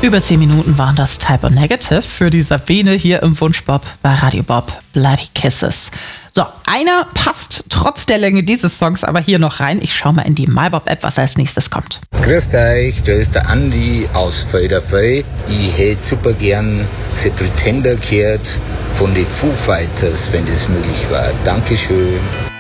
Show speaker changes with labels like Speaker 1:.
Speaker 1: Über 10 Minuten waren das Type O Negative für die Sabine hier im Wunschbob bei Radio Bob Bloody Kisses. So, einer passt trotz der Länge dieses Songs aber hier noch rein. Ich schau mal in die MyBob-App, was als nächstes kommt.
Speaker 2: Grüßt euch, da ist der Andi aus Felderfell. Ich hätte super gern The Pretender gehört von den Foo Fighters, wenn das möglich war. Dankeschön.